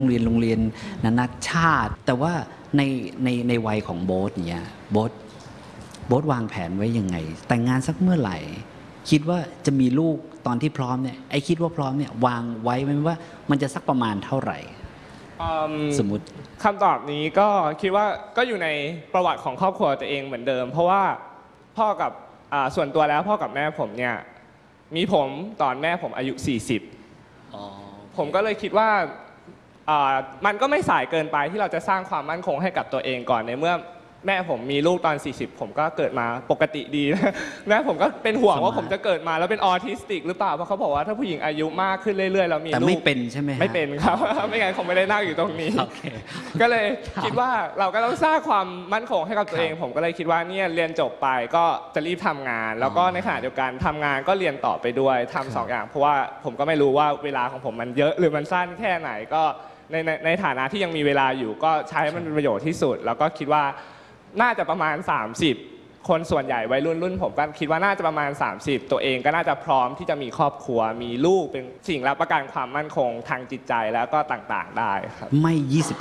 โรงเรียนนานาชาติแต่ว่าในวัยของโบ๊ทเนี่ยโบ๊ทวางแผนไว้ยังไงแต่งงานสักเมื่อไหร่คิดว่าจะมีลูกตอนที่พร้อมเนี่ยคิดว่าพร้อมเนี่ยวางไว้ไหมว่ามันจะสักประมาณเท่าไหร่สมมติคำตอบนี้ก็คิดว่าก็อยู่ในประวัติของครอบครัวตัวเองเหมือนเดิมเพราะว่าพ่อกับส่วนตัวแล้วพ่อกับแม่ผมเนี่ยมีผมตอนแม่ผมอายุ40ผมก็เลยคิดว่ามันก็ไม่สายเกินไปที่เราจะสร้างความมั่นคงให้กับตัวเองก่อนในเมื่อแม่ผมมีลูกตอน40ผมก็เกิดมาปกติดีแม่ผมก็เป็นห่วงว่าผมจะเกิดมาแล้วเป็นออทิสติกหรือเปล่าเพราะเขาบอกว่าถ้าผู้หญิงอายุมากขึ้นเรื่อยๆแล้วมีลูกแต่ไม่เป็นใช่ไหมไม่เป็นครับไม่งั้นคงไม่ได้นั่งอยู่ตรงนี้ก็เลยคิดว่าเราก็ต้องสร้างความมั่นคงให้กับตัวเองผมก็เลยคิดว่าเนี่ยเรียนจบไปก็จะรีบทำงานแล้วก็ในขณะเดียวกันทำงานก็เรียนต่อไปด้วยทำ2 อย่างเพราะว่าผมก็ไม่รู้ว่าเวลาของผมมันเยอะหรือมันสั้นแค่ไหนก็ในฐานะที่ยังมีเวลาอยู่ก็ใช้ให้มันเป็นประโยชน์ที่สุดแล้วก็คิดว่าน่าจะประมาณ30คนส่วนใหญ่วัยรุ่นผมก็คิดว่าน่าจะประมาณ30ตัวเองก็น่าจะพร้อมที่จะมีครอบครัวมีลูกเป็นสิ่งรับประกันความมั่นคงทางจิตใจแล้วก็ต่างๆได้ครับไม่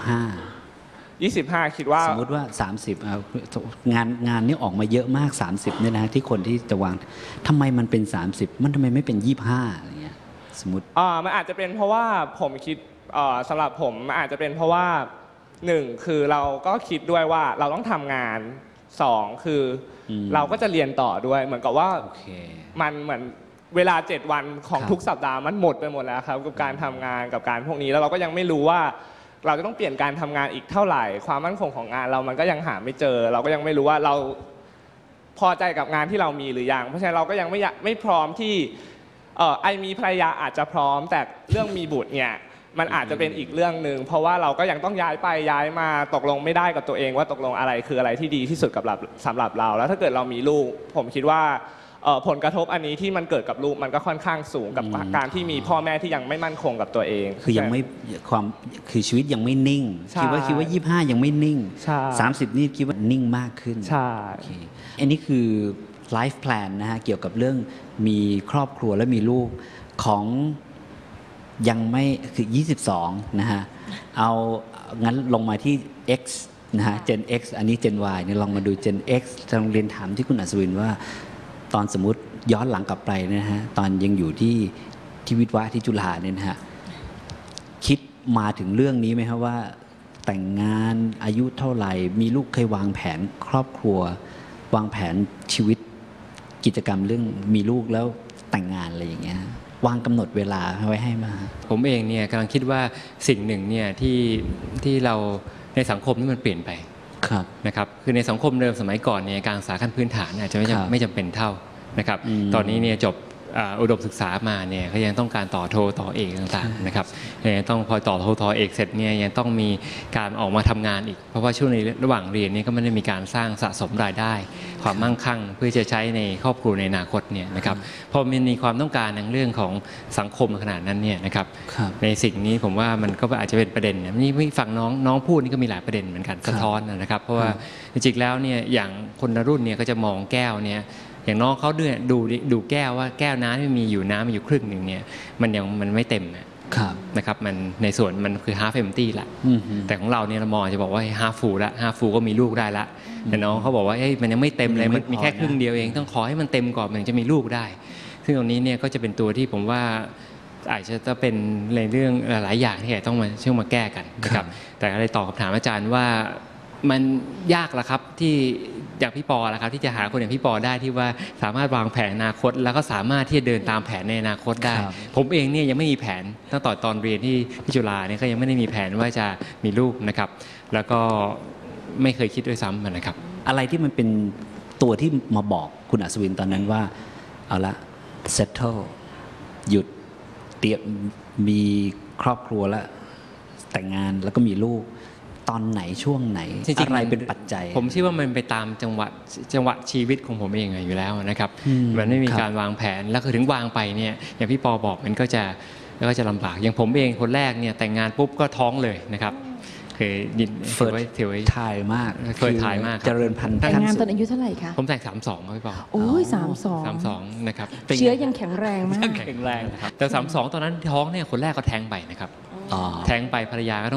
25คิดว่าสมมติว่า30งานนี้ออกมาเยอะมาก30เนี่ยนะที่คนที่จะวางทำไมมันเป็น30มันทำไมไม่เป็น25อะไรเงี้ยสมมติมันอาจจะเป็นเพราะว่าผมคิดสำหรับผมอาจจะเป็นเพราะว่า1คือเราก็คิดด้วยว่าเราต้องทำงาน2คือเราก็จะเรียนต่อด้วยเหมือนกับว่ามันเหมือนเวลา7วันของทุกสัปดาห์มันหมดไปหมดแล้วครับกับการทำงานกับการพวกนี้แล้วเราก็ยังไม่รู้ว่าเราจะต้องเปลี่ยนการทำงานอีกเท่าไหร่ความมั่นคงของงานเรามันก็ยังหาไม่เจอเราก็ยังไม่รู้ว่าเราพอใจกับงานที่เรามีหรือยังเพราะฉะนั้นเราก็ยังไม่พร้อมที่มีภรรยาอาจจะพร้อมแต่เรื่องมีบุตรเนี่ยมันอาจจะเป็นอีกเรื่องหนึ่งเพราะว่าเราก็ยังต้องย้ายไปย้ายมาตกลงไม่ได้กับตัวเองว่าตกลงอะไรคืออะไรที่ดีที่สุดกับสำหรับเราแล้วถ้าเกิดเรามีลูกผมคิดว่าผลกระทบอันนี้ที่มันเกิดกับลูกมันก็ค่อนข้างสูงกับการที่มีพ่อแม่ที่ยังไม่มั่นคงกับตัวเองคือยังไม่คือชีวิตยังไม่นิ่งคิดว่า25ยังไม่นิ่ง30นี่คิดว่านิ่งมากขึ้นใช่อันนี้คือไลฟ์แพลนนะฮะเกี่ยวกับเรื่องมีครอบครัวและมีลูกของยังไม่คือ22นะฮะเอางั้นลงมาที่ X นะฮะ Gen X อันนี้ Gen Y เนี่ยลองมาดู Gen X ทางเรียนถามที่คุณอัศวินว่าตอนสมมติย้อนหลังกลับไปนะฮะตอนยังอยู่ที่วิทย์วะที่จุฬาเนี่ยนะฮะคิดมาถึงเรื่องนี้ไหมครับว่าแต่งงานอายุเท่าไหร่มีลูกเคยวางแผนครอบครัววางแผนชีวิตกิจกรรมเรื่องมีลูกแล้วแต่งงานอะไรอย่างเงี้ยวางกำหนดเวลาไว้ให้มาผมเองเนี่ยกำลังคิดว่าสิ่งหนึ่งเนี่ยที่เราในสังคมนี่มันเปลี่ยนไปนะครับคือในสังคมเดิมสมัยก่อนเนี่ยการศึกษาขั้นพื้นฐานอาจจะไม่จำเป็นเท่านะครับตอนนี้เนี่ยจบอุดมศึกษามาเนี่ยเขายังต้องการต่อโทต่อเอกต่างๆนะครับต้องพอต่อโทต่อเอกเสร็จเนี่ยยังต้องมีการออกมาทำงานอีกเพราะว่าช่วงในระหว่างเรียนนี่ก็ไม่ได้มีการสร้างสะสมรายได้ความมั่งคั่งเพื่อจะใช้ในครอบครัวในอนาคตเนี่ยนะครับพอมันมีความต้องการในเรื่องของสังคมขนาดนั้นเนี่ยนะครับในสิ่งนี้ผมว่ามันก็อาจจะเป็นประเด็นนี่ฟังน้องพูดนี่ก็มีหลายประเด็นเหมือนกันสะท้อนนะครับเพราะว่าจริงๆแล้วเนี่ยอย่างคนรุ่นเนี่ยก็จะมองแก้วเนี่ยอย่างน้องเขาดูแก้วว่าแก้วน้ำไม่มีอยู่น้ำมีอยู่ครึ่งหนึ่งเนี่ยมันไม่เต็มนะครับมันในส่วนมันคือ half empty ละแต่ของเราเนี่ยเรามองจะบอกว่า half full ละ half full ก็มีลูกได้ละแต่น้องเขาบอกว่ามันยังไม่เต็มเลยมันมีแค่ครึ่งเดียวเองต้องขอให้มันเต็มก่อนมันจะมีลูกได้ซึ่งตรงนี้เนี่ยก็จะเป็นตัวที่ผมว่าอาจจะเป็นในเรื่องหลายอย่างที่ต้องมาแก้กันนะครับแต่อะไรตอบคำถามอาจารย์ว่ามันยากละครับที่อย่างพี่ปอละครับที่จะหาคนอย่างพี่ปอได้ที่ว่าสามารถวางแผนอนาคตแล้วก็สามารถที่จะเดินตามแผนในอนาคตได้ผมเองเนี่ยยังไม่มีแผนตั้งแต่ตอนเรียนที่จุฬาเนี่ยก็ยังไม่ได้มีแผนว่าจะมีลูกนะครับแล้วก็ไม่เคยคิดด้วยซ้ำนะครับอะไรที่มันเป็นตัวที่มาบอกคุณอัศวินตอนนั้นว่าเอาละ settle หยุดเตรียมมีครอบครัวแล้วแต่งงานแล้วก็มีลูกตอนไหนช่วงไหนอะไรเป็นปัจจัยผมคิดว่ามันไปตามจังหวะชีวิตของผมเองอยู่แล้วนะครับมันไม่มีการวางแผนแล้วคือถึงวางไปเนี่ยอย่างพี่ปอบอกมันก็จะลำบากอย่างผมเองคนแรกเนี่ยแต่งงานปุ๊บก็ท้องเลยนะครับคือเฟิร์สถ่ายมากเฟิร์สถ่ายมากเจริญพันธุ์แต่งงานตอนอายุเท่าไหร่คะผมแต่ง32ครับพี่ปอโอ้ย32 นะครับเชื้อยังแข็งแรงมากแข็งแรงนะครับแต่32ตอนนั้นท้องเนี่ยคนแรกก็แท้งไปนะครับแท้งไปภรรยาก็ต้อง